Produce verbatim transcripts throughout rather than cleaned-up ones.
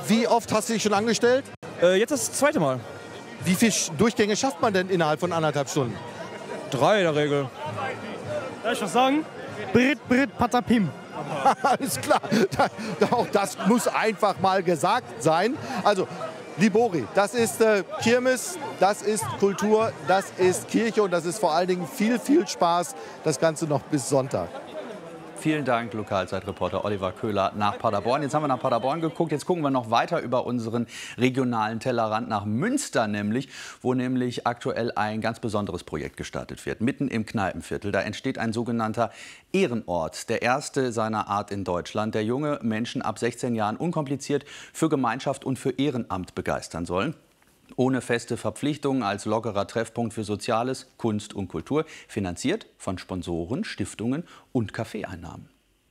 Wie oft hast du dich schon angestellt? Äh, jetzt das zweite Mal. Wie viele Durchgänge schafft man denn innerhalb von anderthalb Stunden? Drei in der Regel. Darf ich was sagen? Brit, Brit, Patapim. Alles klar, da, auch das muss einfach mal gesagt sein. Also, Libori, das ist äh, Kirmes, das ist Kultur, das ist Kirche und das ist vor allen Dingen viel, viel Spaß. Das Ganze noch bis Sonntag. Vielen Dank, Lokalzeitreporter Oliver Köhler nach Paderborn. Jetzt haben wir nach Paderborn geguckt. Jetzt gucken wir noch weiter über unseren regionalen Tellerrand nach Münster, nämlich, wo nämlich aktuell ein ganz besonderes Projekt gestartet wird. Mitten im Kneipenviertel. Da entsteht ein sogenannter Ehrenort, der erste seiner Art in Deutschland, der junge Menschen ab sechzehn Jahren unkompliziert für Gemeinschaft und für Ehrenamt begeistern sollen. Ohne feste Verpflichtungen, als lockerer Treffpunkt für Soziales, Kunst und Kultur, finanziert von Sponsoren, Stiftungen und Kaffeeeinnahmen.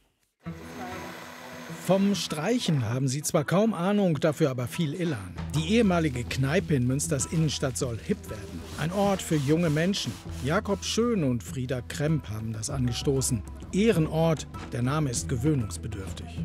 Vom Streichen haben sie zwar kaum Ahnung, dafür aber viel Elan. Die ehemalige Kneipe in Münsters Innenstadt soll hip werden. Ein Ort für junge Menschen. Jakob Schön und Frieda Kremp haben das angestoßen. Ehrenort, der Name ist gewöhnungsbedürftig.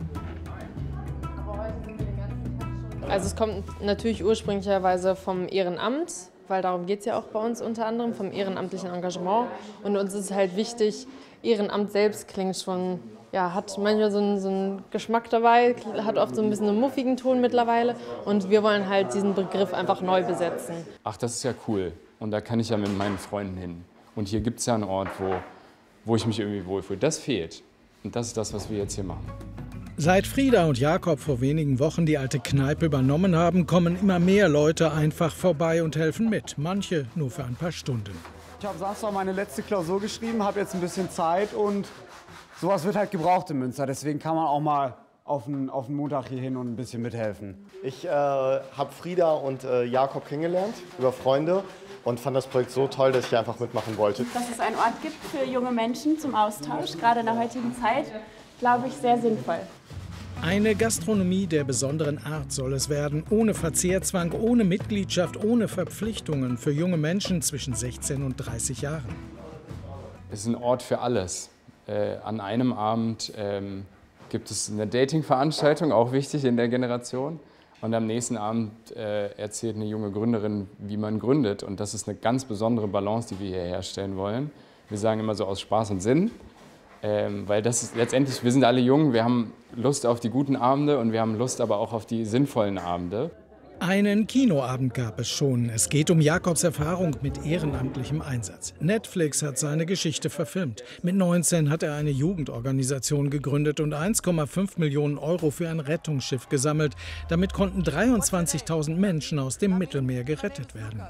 Also es kommt natürlich ursprünglicherweise vom Ehrenamt, weil darum geht es ja auch bei uns unter anderem, vom ehrenamtlichen Engagement. Und uns ist halt wichtig, Ehrenamt selbst klingt schon, ja, hat manchmal so einen, so einen Geschmack dabei, hat oft so ein bisschen einen muffigen Ton mittlerweile. Und wir wollen halt diesen Begriff einfach neu besetzen. Ach, das ist ja cool. Und da kann ich ja mit meinen Freunden hin. Und hier gibt es ja einen Ort, wo, wo ich mich irgendwie wohlfühle. Das fehlt. Und das ist das, was wir jetzt hier machen. Seit Frieda und Jakob vor wenigen Wochen die alte Kneipe übernommen haben, kommen immer mehr Leute einfach vorbei und helfen mit. Manche nur für ein paar Stunden. Ich habe Samstag meine letzte Klausur geschrieben, habe jetzt ein bisschen Zeit und sowas wird halt gebraucht in Münster. Deswegen kann man auch mal auf den, auf den Montag hier hin und ein bisschen mithelfen. Ich äh, habe Frieda und äh, Jakob kennengelernt über Freunde und fand das Projekt so toll, dass ich hier einfach mitmachen wollte. Dass es einen Ort gibt für junge Menschen zum Austausch, gerade in der heutigen Zeit, glaube ich, sehr sinnvoll. Eine Gastronomie der besonderen Art soll es werden, ohne Verzehrzwang, ohne Mitgliedschaft, ohne Verpflichtungen für junge Menschen zwischen sechzehn und dreißig Jahren. Es ist ein Ort für alles. Äh, an einem Abend ähm, gibt es eine Dating-Veranstaltung, auch wichtig in der Generation. Und am nächsten Abend äh, erzählt eine junge Gründerin, wie man gründet. Und das ist eine ganz besondere Balance, die wir hier herstellen wollen. Wir sagen immer so aus Spaß und Sinn. Ähm, weil das ist letztendlich, wir sind alle jung, wir haben Lust auf die guten Abende und wir haben Lust aber auch auf die sinnvollen Abende. Einen Kinoabend gab es schon. Es geht um Jakobs Erfahrung mit ehrenamtlichem Einsatz. Netflix hat seine Geschichte verfilmt. Mit neunzehn hat er eine Jugendorganisation gegründet und eins Komma fünf Millionen Euro für ein Rettungsschiff gesammelt. Damit konnten dreiundzwanzigtausend Menschen aus dem Mittelmeer gerettet werden.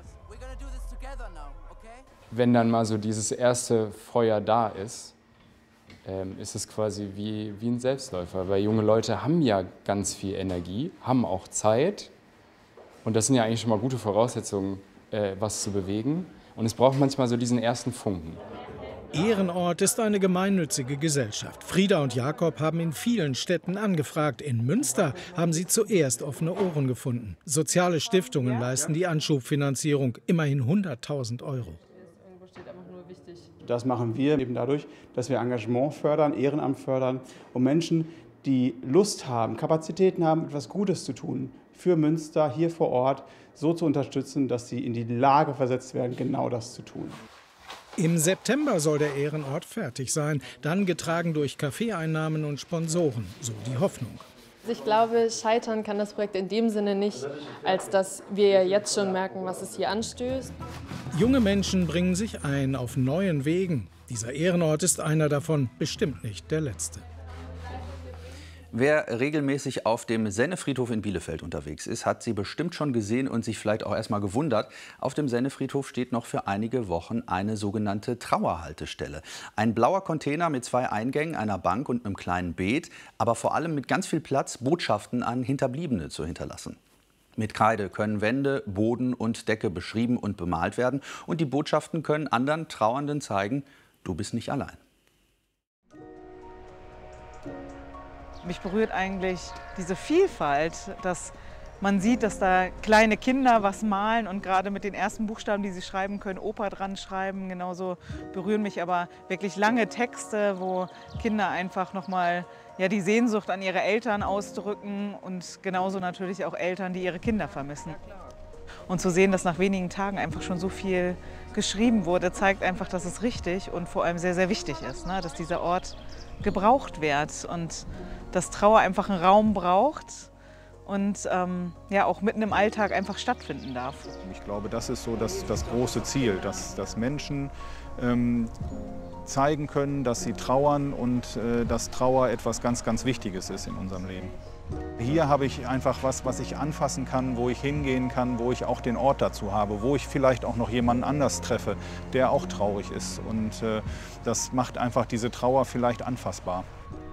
Wenn dann mal so dieses erste Feuer da ist, Ähm, ist es quasi wie, wie ein Selbstläufer, weil junge Leute haben ja ganz viel Energie, haben auch Zeit und das sind ja eigentlich schon mal gute Voraussetzungen, äh, was zu bewegen und es braucht manchmal so diesen ersten Funken. Ehrenort ist eine gemeinnützige Gesellschaft. Frieda und Jakob haben in vielen Städten angefragt. In Münster haben sie zuerst offene Ohren gefunden. Soziale Stiftungen leisten die Anschubfinanzierung, immerhin hunderttausend Euro. Das machen wir eben dadurch, dass wir Engagement fördern, Ehrenamt fördern und Menschen, die Lust haben, Kapazitäten haben, etwas Gutes zu tun, für Münster hier vor Ort so zu unterstützen, dass sie in die Lage versetzt werden, genau das zu tun. Im September soll der Ehrenort fertig sein, dann getragen durch Kaffeeeinnahmen und Sponsoren, so die Hoffnung. Ich glaube, scheitern kann das Projekt in dem Sinne nicht, als dass wir jetzt schon merken, was es hier anstößt. Junge Menschen bringen sich ein auf neuen Wegen. Dieser Ehrenort ist einer davon, bestimmt nicht der letzte. Wer regelmäßig auf dem Sennefriedhof in Bielefeld unterwegs ist, hat sie bestimmt schon gesehen und sich vielleicht auch erst mal gewundert. Auf dem Sennefriedhof steht noch für einige Wochen eine sogenannte Trauerhaltestelle. Ein blauer Container mit zwei Eingängen, einer Bank und einem kleinen Beet, aber vor allem mit ganz viel Platz, Botschaften an Hinterbliebene zu hinterlassen. Mit Kreide können Wände, Boden und Decke beschrieben und bemalt werden. Und die Botschaften können anderen Trauernden zeigen, du bist nicht allein. Mich berührt eigentlich diese Vielfalt, dass man sieht, dass da kleine Kinder was malen und gerade mit den ersten Buchstaben, die sie schreiben können, Opa dran schreiben. Genauso berühren mich aber wirklich lange Texte, wo Kinder einfach noch mal ja, die Sehnsucht an ihre Eltern ausdrücken und genauso natürlich auch Eltern, die ihre Kinder vermissen. Und zu sehen, dass nach wenigen Tagen einfach schon so viel geschrieben wurde, zeigt einfach, dass es richtig und vor allem sehr, sehr wichtig ist, ne? Dass dieser Ort gebraucht wird und dass Trauer einfach einen Raum braucht und ähm, ja, auch mitten im Alltag einfach stattfinden darf. Ich glaube, das ist so das, das große Ziel, dass, dass Menschen ähm, zeigen können, dass sie trauern und äh, dass Trauer etwas ganz, ganz Wichtiges ist in unserem Leben. Hier habe ich einfach was, was ich anfassen kann, wo ich hingehen kann, wo ich auch den Ort dazu habe, wo ich vielleicht auch noch jemanden anders treffe, der auch traurig ist. Und äh, das macht einfach diese Trauer vielleicht anfassbar.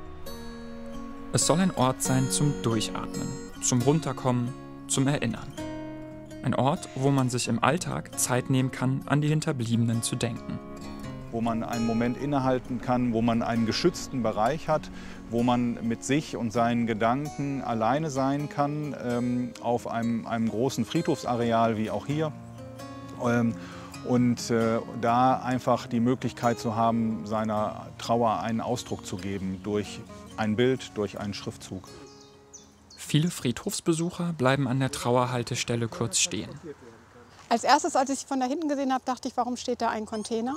Es soll ein Ort sein zum Durchatmen, zum Runterkommen, zum Erinnern. Ein Ort, wo man sich im Alltag Zeit nehmen kann, an die Hinterbliebenen zu denken. Wo man einen Moment innehalten kann, wo man einen geschützten Bereich hat, wo man mit sich und seinen Gedanken alleine sein kann, ähm, auf einem, einem großen Friedhofsareal wie auch hier. Ähm, und äh, da einfach die Möglichkeit zu haben, seiner Trauer einen Ausdruck zu geben, durch ein Bild, durch einen Schriftzug. Viele Friedhofsbesucher bleiben an der Trauerhaltestelle kurz stehen. Als erstes, als ich von da hinten gesehen habe, dachte ich, warum steht da ein Container?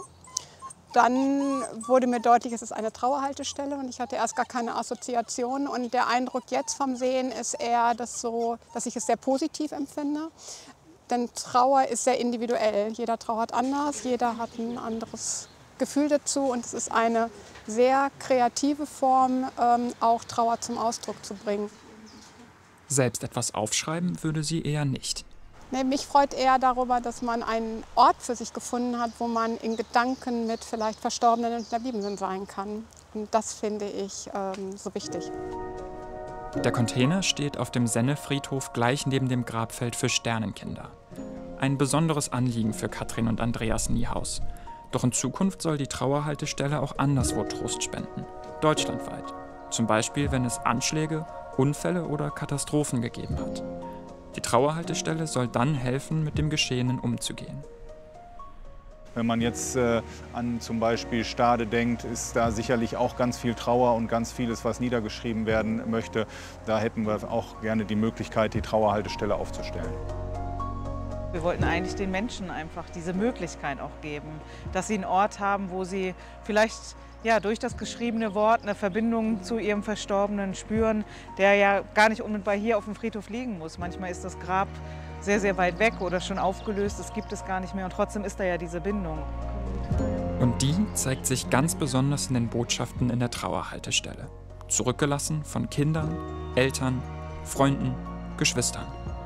Dann wurde mir deutlich, es ist eine Trauerhaltestelle und ich hatte erst gar keine Assoziation. Und der Eindruck jetzt vom Sehen ist eher, dass, so, dass ich es sehr positiv empfinde. Denn Trauer ist sehr individuell. Jeder trauert anders, jeder hat ein anderes Gefühl dazu. Und es ist eine sehr kreative Form, ähm, auch Trauer zum Ausdruck zu bringen. Selbst etwas aufschreiben würde sie eher nicht. Nee, mich freut eher darüber, dass man einen Ort für sich gefunden hat, wo man in Gedanken mit vielleicht Verstorbenen und Hinterbliebenen sein kann. Und das finde ich ähm, so wichtig. Der Container steht auf dem Sennefriedhof gleich neben dem Grabfeld für Sternenkinder. Ein besonderes Anliegen für Katrin und Andreas Niehaus. Doch in Zukunft soll die Trauerhaltestelle auch anderswo Trost spenden. Deutschlandweit. Zum Beispiel, wenn es Anschläge, Unfälle oder Katastrophen gegeben hat. Die Trauerhaltestelle soll dann helfen, mit dem Geschehenen umzugehen. Wenn man jetzt äh, an zum Beispiel Stade denkt, ist da sicherlich auch ganz viel Trauer und ganz vieles, was niedergeschrieben werden möchte. Da hätten wir auch gerne die Möglichkeit, die Trauerhaltestelle aufzustellen. Wir wollten eigentlich den Menschen einfach diese Möglichkeit auch geben, dass sie einen Ort haben, wo sie vielleicht ja, durch das geschriebene Wort eine Verbindung zu ihrem Verstorbenen spüren, der ja gar nicht unmittelbar hier auf dem Friedhof liegen muss. Manchmal ist das Grab sehr, sehr weit weg oder schon aufgelöst, das gibt es gar nicht mehr und trotzdem ist da ja diese Bindung. Und die zeigt sich ganz besonders in den Botschaften in der Trauerhaltestelle. Zurückgelassen von Kindern, Eltern, Freunden, Geschwistern.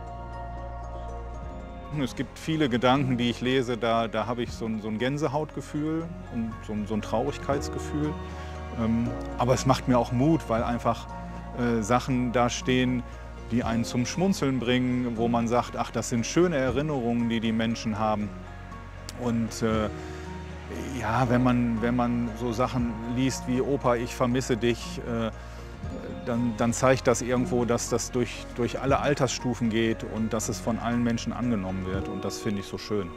Es gibt viele Gedanken, die ich lese, da, da habe ich so ein, so ein Gänsehautgefühl und so ein, so ein Traurigkeitsgefühl. Ähm, aber es macht mir auch Mut, weil einfach äh, Sachen da stehen, die einen zum Schmunzeln bringen, wo man sagt, ach, das sind schöne Erinnerungen, die die Menschen haben. Und äh, ja, wenn man, wenn man so Sachen liest wie Opa, ich vermisse dich, äh, Dann, dann zeigt das irgendwo, dass das durch, durch alle Altersstufen geht und dass es von allen Menschen angenommen wird. Und das finde ich so schön.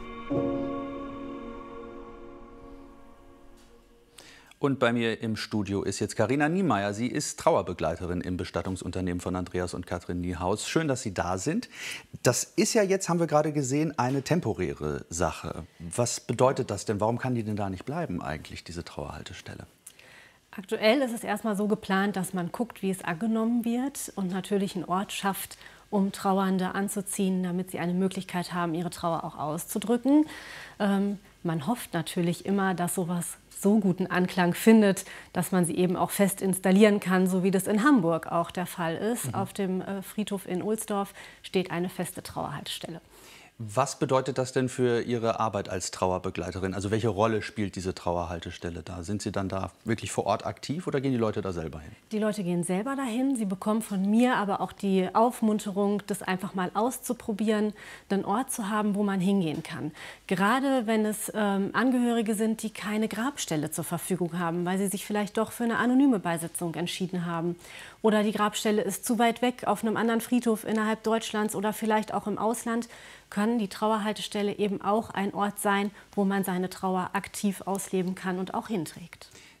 Und bei mir im Studio ist jetzt Carina Niemeyer. Sie ist Trauerbegleiterin im Bestattungsunternehmen von Andreas und Katrin Niehaus. Schön, dass Sie da sind. Das ist ja jetzt, haben wir gerade gesehen, eine temporäre Sache. Was bedeutet das denn? Warum kann die denn da nicht bleiben eigentlich, diese Trauerhaltestelle? Aktuell ist es erstmal so geplant, dass man guckt, wie es angenommen wird und natürlich einen Ort schafft, um Trauernde anzuziehen, damit sie eine Möglichkeit haben, ihre Trauer auch auszudrücken. Ähm, man hofft natürlich immer, dass sowas so guten Anklang findet, dass man sie eben auch fest installieren kann, so wie das in Hamburg auch der Fall ist. Mhm. Auf dem äh, Friedhof in Ohlsdorf steht eine feste Trauerhaltestelle. Was bedeutet das denn für Ihre Arbeit als Trauerbegleiterin? Also welche Rolle spielt diese Trauerhaltestelle da? Sind Sie dann da wirklich vor Ort aktiv oder gehen die Leute da selber hin? Die Leute gehen selber dahin. Sie bekommen von mir aber auch die Aufmunterung, das einfach mal auszuprobieren, einen Ort zu haben, wo man hingehen kann. Gerade wenn es ähm, Angehörige sind, die keine Grabstelle zur Verfügung haben, weil sie sich vielleicht doch für eine anonyme Beisetzung entschieden haben. Oder die Grabstelle ist zu weit weg auf einem anderen Friedhof innerhalb Deutschlands oder vielleicht auch im Ausland, kann die Trauerhaltestelle eben auch ein Ort sein, wo man seine Trauer aktiv ausleben kann und auch hinträgt.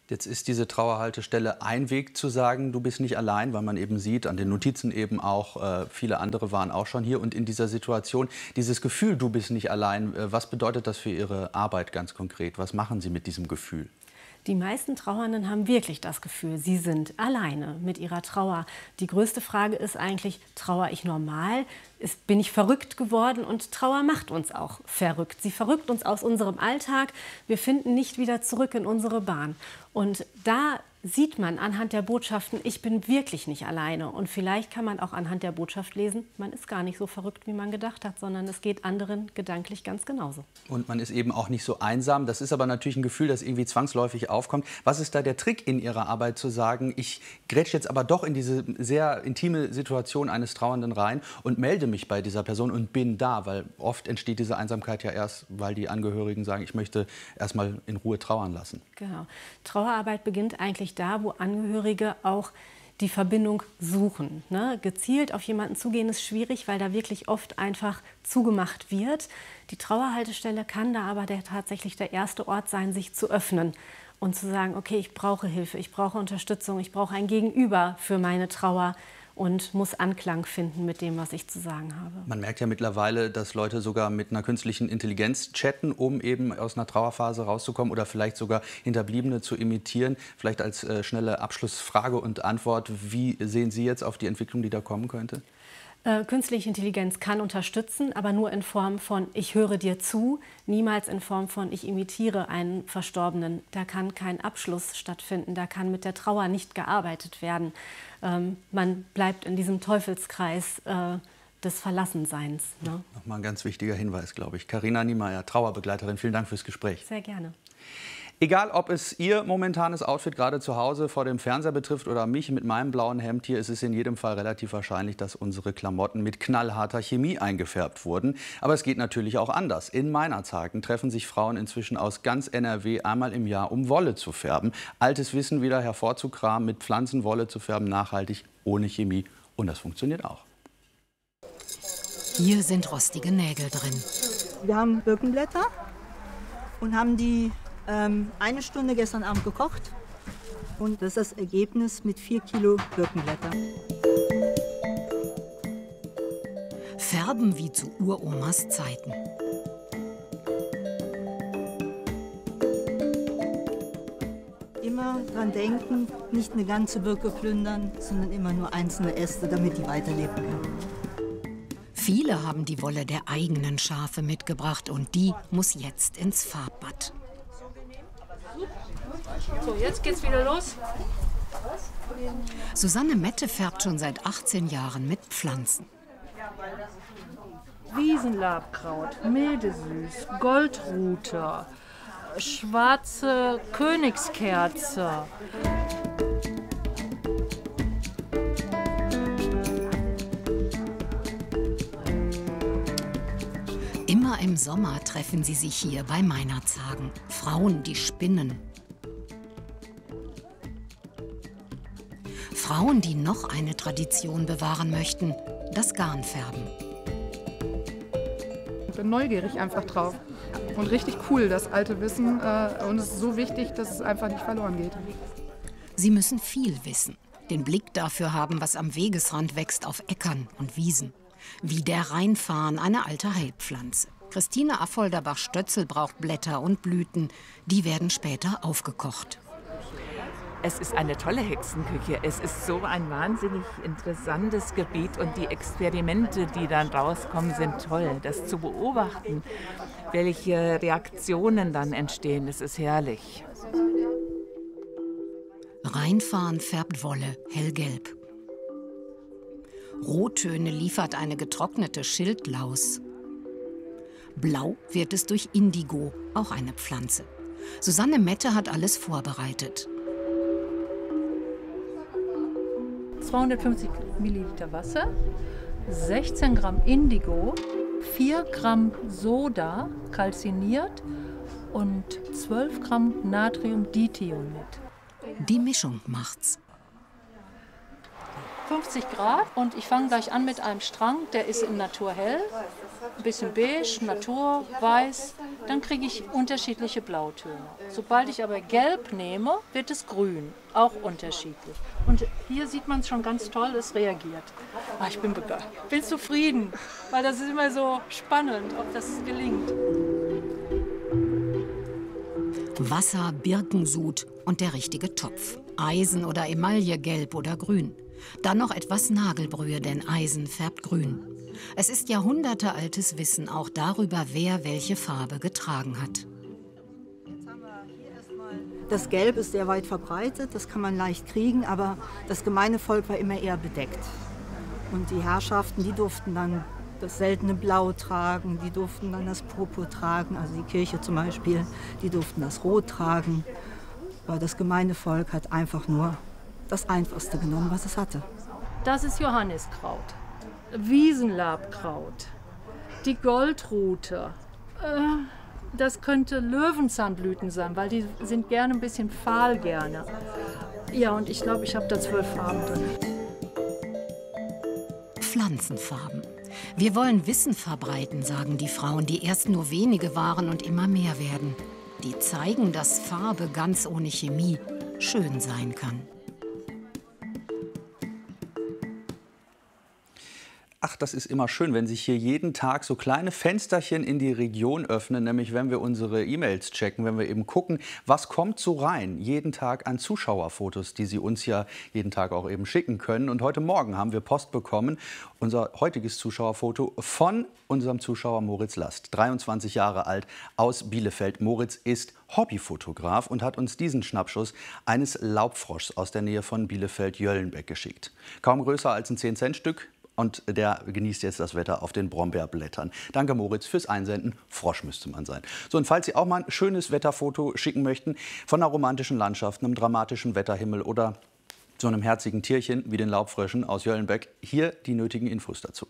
Jetzt ist diese Trauerhaltestelle ein Weg zu sagen, du bist nicht allein, weil man eben sieht, an den Notizen eben auch, äh, viele andere waren auch schon hier. Und in dieser Situation, dieses Gefühl, du bist nicht allein, äh, was bedeutet das für Ihre Arbeit ganz konkret? Was machen Sie mit diesem Gefühl? Die meisten Trauernden haben wirklich das Gefühl, sie sind alleine mit ihrer Trauer. Die größte Frage ist eigentlich, trauere ich normal? Ist, bin ich verrückt geworden? Und Trauer macht uns auch verrückt. Sie verrückt uns aus unserem Alltag. Wir finden nicht wieder zurück in unsere Bahn. Und da sieht man anhand der Botschaften, ich bin wirklich nicht alleine. Und vielleicht kann man auch anhand der Botschaft lesen, man ist gar nicht so verrückt, wie man gedacht hat, sondern es geht anderen gedanklich ganz genauso. Und man ist eben auch nicht so einsam. Das ist aber natürlich ein Gefühl, das irgendwie zwangsläufig aufkommt. Was ist da der Trick in Ihrer Arbeit zu sagen, ich grätsche jetzt aber doch in diese sehr intime Situation eines Trauernden rein und melde mich bei dieser Person und bin da? Weil oft entsteht diese Einsamkeit ja erst, weil die Angehörigen sagen, ich möchte erst mal in Ruhe trauern lassen. Genau. Trauerarbeit beginnt eigentlich da, wo Angehörige auch die Verbindung suchen. Ne? Gezielt auf jemanden zugehen ist schwierig, weil da wirklich oft einfach zugemacht wird. Die Trauerhaltestelle kann da aber der, tatsächlich der erste Ort sein, sich zu öffnen und zu sagen, okay, ich brauche Hilfe, ich brauche Unterstützung, ich brauche ein Gegenüber für meine Trauer und muss Anklang finden mit dem, was ich zu sagen habe. Man merkt ja mittlerweile, dass Leute sogar mit einer künstlichen Intelligenz chatten, um eben aus einer Trauerphase rauszukommen oder vielleicht sogar Hinterbliebene zu imitieren. Vielleicht als äh, schnelle Abschlussfrage und Antwort, wie sehen Sie jetzt auf die Entwicklung, die da kommen könnte? Äh, künstliche Intelligenz kann unterstützen, aber nur in Form von ich höre dir zu, niemals in Form von ich imitiere einen Verstorbenen. Da kann kein Abschluss stattfinden, da kann mit der Trauer nicht gearbeitet werden. Ähm, man bleibt in diesem Teufelskreis äh, des Verlassenseins. Ne? Nochmal ein ganz wichtiger Hinweis, glaube ich. Carina Niemeyer, Trauerbegleiterin, vielen Dank fürs Gespräch. Sehr gerne. Egal, ob es Ihr momentanes Outfit gerade zu Hause vor dem Fernseher betrifft oder mich mit meinem blauen Hemd hier, ist es in jedem Fall relativ wahrscheinlich, dass unsere Klamotten mit knallharter Chemie eingefärbt wurden. Aber es geht natürlich auch anders. In Meinerzhagen treffen sich Frauen inzwischen aus ganz N R W einmal im Jahr, um Wolle zu färben. Altes Wissen wieder hervorzukramen, mit Pflanzenwolle zu färben, nachhaltig, ohne Chemie. Und das funktioniert auch. Hier sind rostige Nägel drin. Wir haben Birkenblätter und haben die ähm, eine Stunde gestern Abend gekocht. Und das ist das Ergebnis mit vier Kilo Birkenblätter. Färben wie zu Uromas Zeiten. Immer dran denken, nicht eine ganze Birke plündern, sondern immer nur einzelne Äste, damit die weiterleben können. Viele haben die Wolle der eigenen Schafe mitgebracht und die muss jetzt ins Farbbad. So, jetzt geht's wieder los. Susanne Mette färbt schon seit achtzehn Jahren mit Pflanzen. Wiesenlabkraut, Mildesüß, Goldrute, schwarze Königskerze. Immer im Sommer treffen sie sich hier bei Meinerzhagen. Frauen, die spinnen. Frauen, die noch eine Tradition bewahren möchten, das Garnfärben. Ich bin neugierig einfach drauf und richtig cool, das alte Wissen. Äh, und es ist so wichtig, dass es einfach nicht verloren geht. Sie müssen viel wissen, den Blick dafür haben, was am Wegesrand wächst auf Äckern und Wiesen. Wie der Rheinfarn, eine alte Heilpflanze. Christine Affolterbach-Stötzel braucht Blätter und Blüten. Die werden später aufgekocht. Es ist eine tolle Hexenküche. Es ist so ein wahnsinnig interessantes Gebiet und die Experimente, die dann rauskommen, sind toll. Das zu beobachten, welche Reaktionen dann entstehen, das ist herrlich. Rheinfarn färbt Wolle hellgelb. Rottöne liefert eine getrocknete Schildlaus. Blau wird es durch Indigo, auch eine Pflanze. Susanne Mette hat alles vorbereitet. zweihundertfünfzig Milliliter Wasser, sechzehn Gramm Indigo, vier Gramm Soda, kalziniert und zwölf Gramm Natriumdithionat. Die Mischung macht's. fünfzig Grad und ich fange gleich an mit einem Strang, der ist in Naturhell, ein bisschen beige, Natur, weiß dann kriege ich unterschiedliche Blautöne. Sobald ich aber gelb nehme, wird es grün, auch unterschiedlich. Und hier sieht man es schon ganz toll, es reagiert. Ah, ich bin begeistert, bin zufrieden, weil das ist immer so spannend, ob das gelingt. Wasser, Birkensud und der richtige Topf. Eisen oder Emaille, gelb oder grün. Dann noch etwas Nagelbrühe, denn Eisen färbt grün. Es ist jahrhundertealtes Wissen auch darüber, wer welche Farbe getragen hat. Das Gelb ist sehr weit verbreitet, das kann man leicht kriegen, aber das gemeine Volk war immer eher bedeckt. Und die Herrschaften, die durften dann das seltene Blau tragen, die durften dann das Purpur tragen, also die Kirche zum Beispiel, die durften das Rot tragen. Aber das gemeine Volk hat einfach nur das Einfachste genommen, was es hatte. Das ist Johanniskraut, Wiesenlabkraut, die Goldrute. Äh, das könnte Löwenzahnblüten sein, weil die sind gerne ein bisschen fahl gerne. Ja, und ich glaube, ich habe da zwölf Farben drin. Pflanzenfarben. Wir wollen Wissen verbreiten, sagen die Frauen, die erst nur wenige waren und immer mehr werden. Die zeigen, dass Farbe ganz ohne Chemie schön sein kann. Ach, das ist immer schön, wenn sich hier jeden Tag so kleine Fensterchen in die Region öffnen, nämlich wenn wir unsere E-Mails checken, wenn wir eben gucken, was kommt so rein, jeden Tag an Zuschauerfotos, die Sie uns ja jeden Tag auch eben schicken können. Und heute Morgen haben wir Post bekommen, unser heutiges Zuschauerfoto von unserem Zuschauer Moritz Last, dreiundzwanzig Jahre alt, aus Bielefeld. Moritz ist Hobbyfotograf und hat uns diesen Schnappschuss eines Laubfroschs aus der Nähe von Bielefeld-Jöllenbeck geschickt. Kaum größer als ein zehn Cent Stück. Und der genießt jetzt das Wetter auf den Brombeerblättern. Danke, Moritz, fürs Einsenden. Frosch müsste man sein. So, und falls Sie auch mal ein schönes Wetterfoto schicken möchten, von einer romantischen Landschaft, einem dramatischen Wetterhimmel oder so einem herzigen Tierchen wie den Laubfröschen aus Jöllenbeck, hier die nötigen Infos dazu.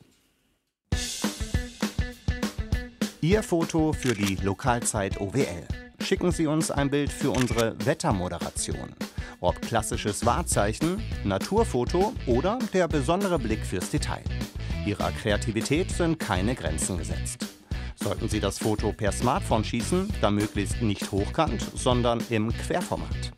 Ihr Foto für die Lokalzeit O W L. Schicken Sie uns ein Bild für unsere Wettermoderation. Ob klassisches Wahrzeichen, Naturfoto oder der besondere Blick fürs Detail. Ihrer Kreativität sind keine Grenzen gesetzt. Sollten Sie das Foto per Smartphone schießen, dann möglichst nicht hochkant, sondern im Querformat.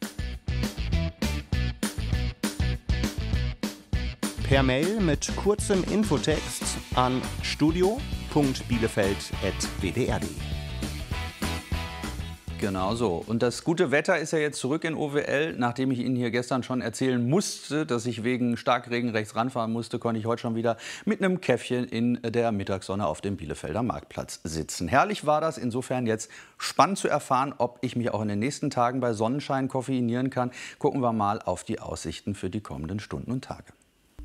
Per Mail mit kurzem Infotext an studio punkt bielefeld at b d r punkt d e. Genau so. Und das gute Wetter ist ja jetzt zurück in O W L. Nachdem ich Ihnen hier gestern schon erzählen musste, dass ich wegen Starkregen rechts ranfahren musste, konnte ich heute schon wieder mit einem Käffchen in der Mittagssonne auf dem Bielefelder Marktplatz sitzen. Herrlich war das. Insofern jetzt spannend zu erfahren, ob ich mich auch in den nächsten Tagen bei Sonnenschein koffeinieren kann. Gucken wir mal auf die Aussichten für die kommenden Stunden und Tage.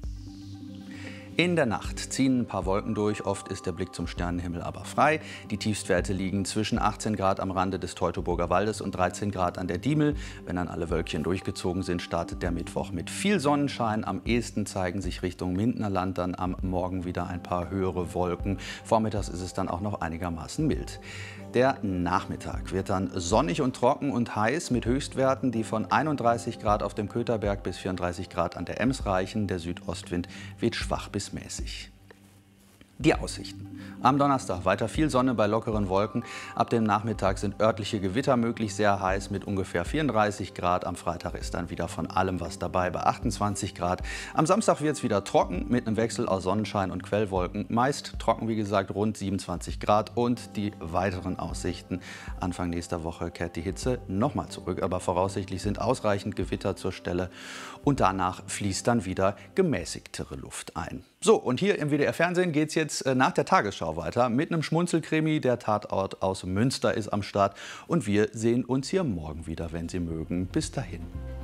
In der Nacht ziehen ein paar Wolken durch, oft ist der Blick zum Sternenhimmel aber frei. Die Tiefstwerte liegen zwischen achtzehn Grad am Rande des Teutoburger Waldes und dreizehn Grad an der Diemel. Wenn dann alle Wölkchen durchgezogen sind, startet der Mittwoch mit viel Sonnenschein. Am ehesten zeigen sich Richtung Mindener Land dann am Morgen wieder ein paar höhere Wolken. Vormittags ist es dann auch noch einigermaßen mild. Der Nachmittag wird dann sonnig und trocken und heiß mit Höchstwerten, die von einunddreißig Grad auf dem Kötherberg bis vierunddreißig Grad an der Ems reichen. Der Südostwind weht schwach bis mäßig. Die Aussichten. Am Donnerstag weiter viel Sonne bei lockeren Wolken. Ab dem Nachmittag sind örtliche Gewitter möglich, sehr heiß mit ungefähr vierunddreißig Grad. Am Freitag ist dann wieder von allem was dabei bei achtundzwanzig Grad. Am Samstag wird es wieder trocken mit einem Wechsel aus Sonnenschein und Quellwolken. Meist trocken, wie gesagt, rund siebenundzwanzig Grad. Und die weiteren Aussichten. Anfang nächster Woche kehrt die Hitze nochmal zurück. Aber voraussichtlich sind ausreichend Gewitter zur Stelle. Und danach fließt dann wieder gemäßigtere Luft ein. So, und hier im W D R-Fernsehen geht es jetzt nach der Tagesschau weiter mit einem Schmunzelkrimi. Der Tatort aus Münster ist am Start. Und wir sehen uns hier morgen wieder, wenn Sie mögen. Bis dahin.